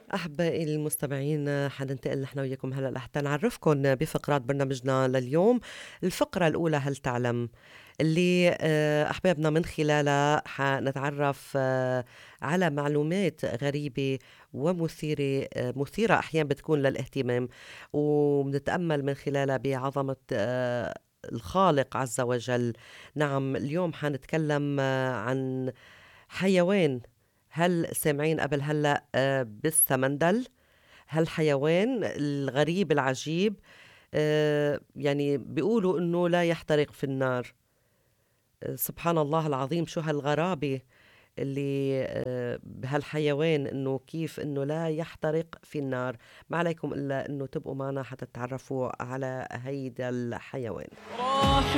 أحبائي المستمعين، حننتقل نحن وياكم هلا لحتى نعرفكم بفقرات برنامجنا لليوم. الفقرة الأولى هل تعلم، اللي أحبابنا من خلالها حنتعرف على معلومات غريبة ومثيرة، مثيرة أحيانا بتكون للاهتمام، وبنتأمل من خلالها بعظمة الخالق عز وجل. نعم، اليوم حنتكلم عن حيوان. هل سامعين قبل هلأ بالسمندل؟ هالحيوان الغريب العجيب، يعني بيقولوا إنه لا يحترق في النار. سبحان الله العظيم، شو هالغرابة اللي بهالحيوان، إنه كيف إنه لا يحترق في النار. ما عليكم إلا إنه تبقوا معنا حتى تتعرفوا على هيدا الحيوان. راح